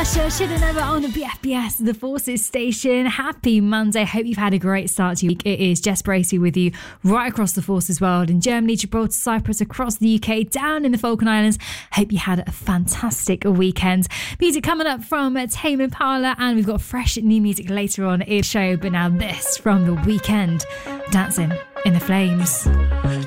Usher, Should've Never on the BFBS, the Forces station. Happy Monday. Hope you've had a great start to your week. It is Jess Bracey with you right across the Forces world, in Germany, Gibraltar, Cyprus, across the UK, down in the Falkland Islands. Hope you had a fantastic weekend. Music coming up from Tame Impala, and we've got fresh new music later on in the show. But now this from The Weeknd, Dancing in the Flames.